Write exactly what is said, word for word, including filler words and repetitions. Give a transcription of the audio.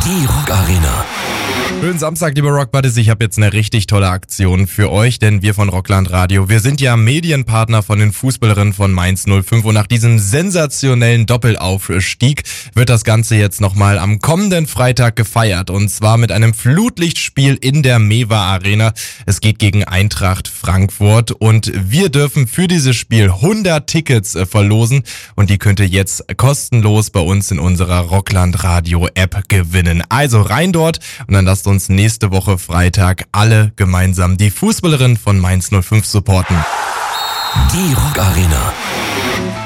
Die Rock Arena. Schönen Samstag, liebe Rock Buddies. Ich habe jetzt eine richtig tolle Aktion für euch, denn wir von Rockland Radio, wir sind ja Medienpartner von den Fußballerinnen von Mainz null fünf und nach diesem sensationellen Doppelaufstieg wird das Ganze jetzt nochmal am kommenden Freitag gefeiert und zwar mit einem Flutlichtspiel in der Mewa Arena. Es geht gegen Eintracht Frankfurt und wir dürfen für dieses Spiel hundert Tickets verlosen und die könnt ihr jetzt kostenlos bei uns in unserer Rockland Radio App gewinnen. Also rein dort und dann lasst uns nächste Woche Freitag alle gemeinsam die Fußballerinnen von Mainz null fünf supporten. Die Rock Arena.